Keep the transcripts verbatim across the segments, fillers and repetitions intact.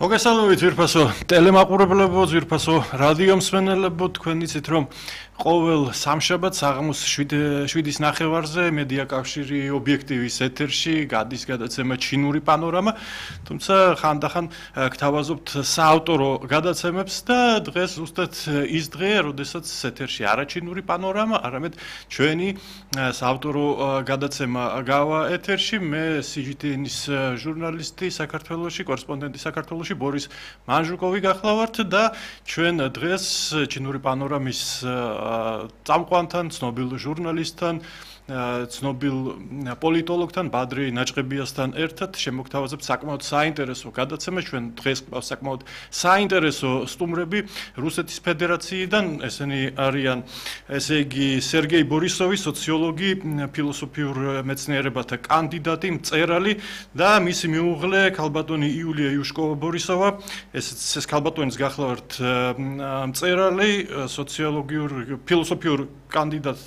მოგესალმებით ძვირფასო ტელემაყურებლებო, ძვირფასო რადიო მსმენელებო, თქვენ იცით რომ ყოველ სამშაბათს საღამოს შვიდის ნახევარზე მედია კავშირი ობიექტივის ეთერში გადის გადაცემა ჩინური პანორამა, თუმცა ხანდახან გთავაზობთ საავტორო გადაცემებს და დღეს ზუსტად ის დღეა, როდესაც ეთერში არა ჩინური პანორამა, არამედ ჩვენი საავტორო გადაცემა გავა ეთერში. მე სი ჯი ტი ენის ჟურნალისტი საქართველოში, კორესპონდენტი საქართველოში ბორის მანჟუკოვი გახლავართ და ჩვენ დღეს ჩინური პანორამის წამყვანთან, ცნობილ ჟურნალისტთან, ცნობილ პოლიტოლოგთან, ბადრი ნაჭყებიასთან ერთად შემოგთავაზებთ საკმაოდ საინტერესო გადაცემას. ჩვენ დღეს გვყავს საკმაოდ საინტერესო სტუმრები რუსეთის ფედერაციიდან, ესენი არიან, ესე იგი, სერგეი ბორისოვი, სოციოლოგი, ფილოსოფიურ მეცნიერებათა კანდიდატი, მწერალი და მისი მეუღლე ქალბატონი იულია იუშკოვა-ბორისოვა. ეს ეს ქალბატონის გახლავართ მწერალი, სოციოლოგიურ, ფილოსოფიურ კანდიდატ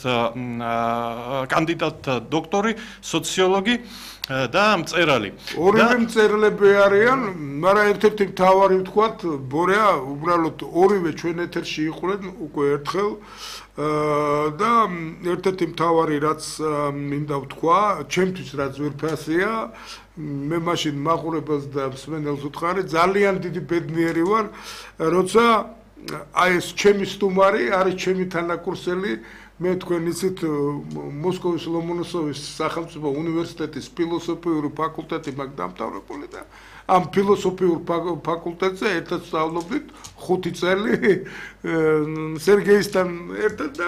კანდიდატ დოქტორი, სოციოლოგი და მწერალი. ორივე მწერლები არიან, მაგრამ ერთ-ერთი მთავარი ვთქვათ, ბორია, უბრალოდ ორივე ჩვენ ეთერში იყვნენ უკვე ერთხელ და ერთ-ერთი მთავარი რაც მინდა ვთქვა, ჩემთვის რაც ძვირფასია, მე მაშინ მაყურებელს და მსმენელს ვუთხარი, ძალიან დიდი ბედნიერი ვარ, როცა აი ეს ჩემი სტუმარი არის ჩემი თანაკურსელი, მე თქვენ იცით მოსკოვის ლომონოსოვის სახელმწიფო უნივერსიტეტის ფილოსოფიური ფაკულტეტი მაქვს დამთავრებული და ამ ფილოსოფიურ ფაკულტეტზე ერთად სწავლობდით ხუთი წელი სერგეისთან ერთად და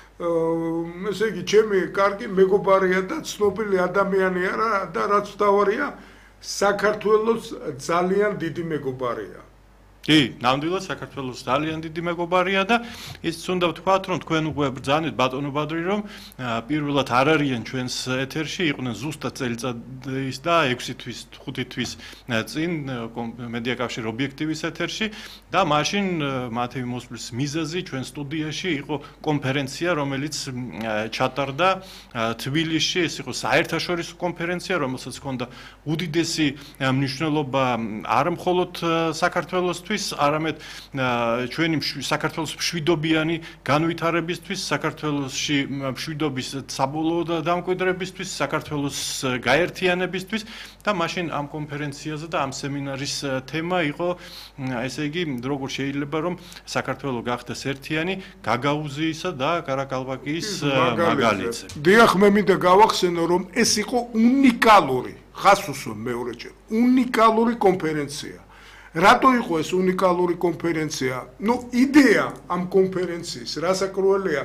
ესე იგი ჩემი კარგი მეგობარია და ცნობილი ადამიანია და რაც მთავარია საქართველოს ძალიან დიდი მეგობარია. კი, ნამდვილად საქართველოს ძალიან დიდი მეგობარია და ის უნდა ვთქვათ, რომ თქვენ უკვე ბრძანეთ ბატონო ბადრი, რომ პირველად არ არიან ჩვენს ეთერში, იყვნენ ზუსტად წელიწადის და ექვსი თვის, ხუთი თვის წინ მედია კავშირი ობიექტივის ეთერში და მაშინ მათი მოსვლის მიზეზი ჩვენ სტუდიაში იყო კონფერენცია, რომელიც ჩატარდა თბილისში, ეს იყო საერთაშორისო კონფერენცია, რომელსაც ჰქონდა უდიდესი მნიშვნელობა არა მხოლოდ საქართველოსთვის, არამედ ჩვენი საქართველოს მშვიდობიანი განვითარებისთვის, საქართველოში მშვიდობის საბოლოო დამკვიდრებისთვის, საქართველოს გაერთიანებისთვის და მაშინ ამ კონფერენციაზე და ამ სემინარის თემა იყო, ესე იგი, როგორ შეიძლება რომ საქართველო გახდეს ერთიანი, გაგაუზიისა და კარაკალვაკიის მაგალითზე. დიახ, მე მინდა გავახსენო, რომ ეს იყო უნიკალური, ხასუსო მეორეჯერ, უნიკალური კონფერენცია. რატო იყო ეს უნიკალური კონფერენცია? ნუ იდეა ამ კონფერენციის, რასაკრუელია,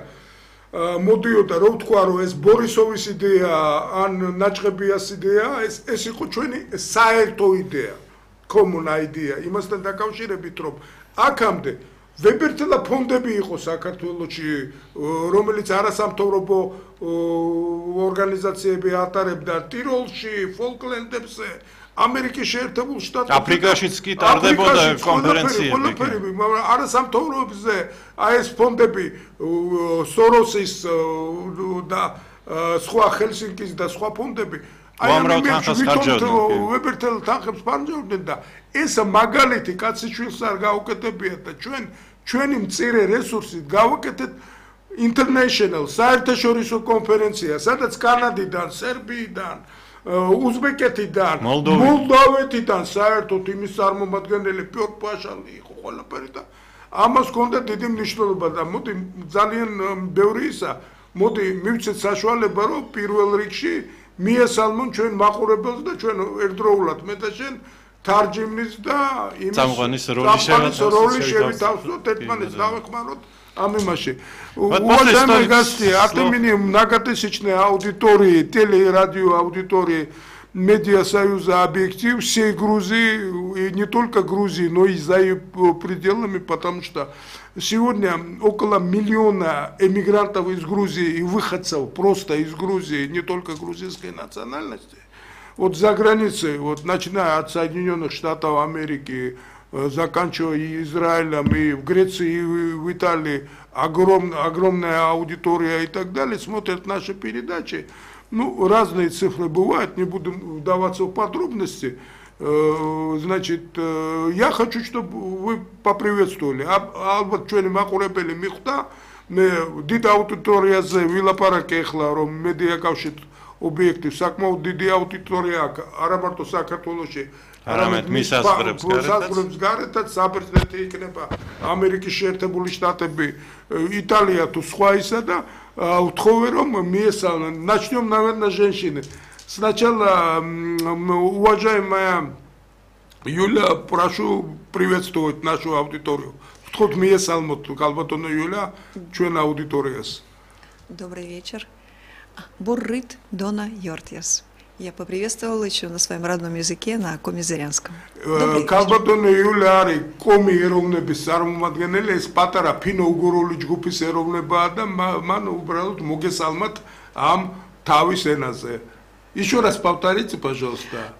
მოდიოდა რომ ვთქვა, რომ ეს ბორისოვის იდეა ან ნაჭყებიას იდეა, ეს ეს იყო ჩვენი საერთო იდეა, common idea, იმასთან დაკავშირებით, რომ აქამდე ვებერთელა ფონდები იყო საქართველოში, რომელიც არასამთავრობო ორგანიზაციები ატარებდა ტიროლში, ფოლკლენდებზე, ამერიკის შეერთებულ შტატებში, აფრიკაშიც კი ტარდებოდა კონფერენციები. მაგრამ არასამთავრობოებზე აი ეს ფონდები სოროსის და სხვა ჰელსინკის და სხვა ფონდები უამრავ თანხას ხარჯავდნენ. ვებერთელ თანხებს ფარჯავდნენ და ეს მაგალითი კაციშვილს არ გაუკეთებიათ და ჩვენ ჩვენი მწირე რესურსით გავაკეთეთ international საერთაშორისო კონფერენცია, სადაც კანადიდან, სერბიიდან, უზბეკეთიდან, მოლდოვეთიდან საერთოდ იმის წარმომადგენელი პიოტრ პაშალი იყო ყველაფერი და ამას ჰქონდა დიდი მნიშვნელობა და მოდი ძალიან ბევრი ისა, მოდი მივცეთ საშუალება, რომ პირველ რიგში მიესალმონ ჩვენ მაყურებელს და ჩვენ ერთდროულად მე და შენ თარჯიმნის და იმის წამყვანის როლი შევითავსოთ, ერთმანეთს დავეხმაროთ ამ იმაში. Уважаемые гости, от имени многотысячной аудитории, телерадио аудитории Медиасоюза «Объектив», всей Грузии, и не только Грузии, но и за ее пределами, потому что сегодня около миллиона эмигрантов из Грузии и выходцев просто из Грузии, не только грузинской национальности, вот за границей, вот начиная от Соединенных Штатов Америки, заканчивая и Израилем, и в Греции, и в Италии, огром, огромная аудитория и так далее, смотрят наши передачи. Ну, разные цифры бывают, не буду вдаваться в подробности. Значит, я хочу, чтобы вы поприветствовали. Ალბათ ჩვენი მაყურებელი მიხვდა, მე დიდ აუდიტორიაზე ვილაპარაკე ახლა, რომ მედია კავშირის ობიექტივ საკმაოდ დიდი აუდიტორია აქვს, არა მარტო საქართველოში, არამედ მის საზღვრებს გარეთაც, საბერძნეთი იქნება, ამერიკის შეერთებული შტატები, იტალია თუ სხვა ისა და უთხოვე რომ მიესალმენ. Начнем, наверное, с женщины. Сначала, уважаемая Юля, прошу приветствовать нашу аудиторию. Вход მიესალმოთ ალბათონო Юля, ჩვენ аудиториას. Добрый вечер. Буррит Дона Йортьяс. Я поприветствовала еще на своем родном языке, на комизерянском. Ალბათონო Юля არის კომი ეროვნების წარმომადგენელი, ეს პატარა ფინო-უგურული ჯგუფის ეროვნებაა და მან უბრალოდ მოგესალმათ ამ თავის ენაზე. Еще раз повторите, пожалуйста.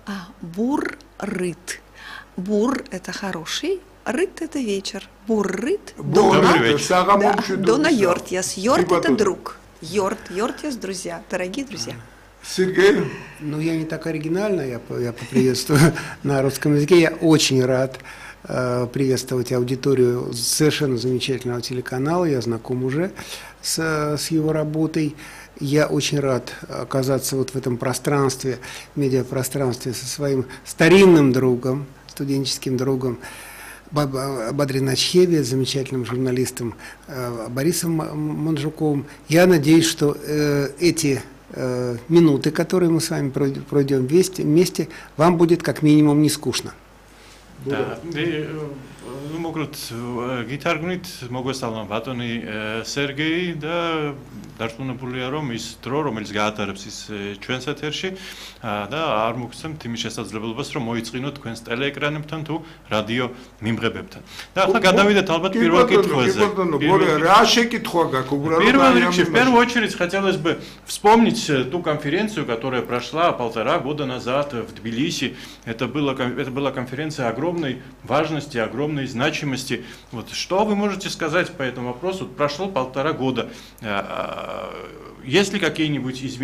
Буррит. Бур – это хороший, рыт – это вечер. Буррит Дона, Дона Йортьяс. Йорт – это друг. Йорт, Йортьяс – друзья, дорогие друзья. Сергей? Ну, я не так оригинально, я, я поприветствую на русском языке. Я очень рад э, приветствовать аудиторию совершенно замечательного телеканала. Я знаком уже с, с его работой. Я очень рад оказаться вот в этом пространстве, медиапространстве со своим старинным другом, студенческим другом Бадри Начхеве, замечательным журналистом Борисом Манжуковым. Я надеюсь, что эти минуты, которые мы с вами пройдем вместе, вам будет как минимум не скучно. Да. Ну, მოკლედ გითარგმნით, მოგესალმა ბატონი სერგეი და დარწმუნებულია, რომ ის დრო, რომელიც გაატარებს ის ჩვენს ეთერში და არ მოგცემთ იმის შესაძლებლობას, რომ მოიწყინოთ თქვენს ტელეეკრანებთან თუ რადიო მიმღებებთან. და ახლა გადავიდეთ ალბათ პირველ კითხვაზე. Რა შეკითხვა გაქვს უბრალოდ? Первый речи, в первую очередь хотелось бы вспомнить ту конференцию, которая прошла полтора года назад в Тбилиси. Это была, это была конференция огромной важности, огромной значимости. Вот, что вы можете сказать по этому вопросу? Прошло полтора года. Есть ли какие-нибудь изменения?